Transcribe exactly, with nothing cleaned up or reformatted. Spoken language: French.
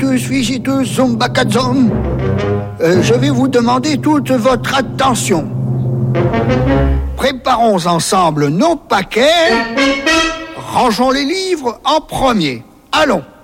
visitus, visitus, zumbacazum. Euh, je vais vous demander toute votre attention. Préparons ensemble nos paquets. Rangeons les livres en premier. Allons.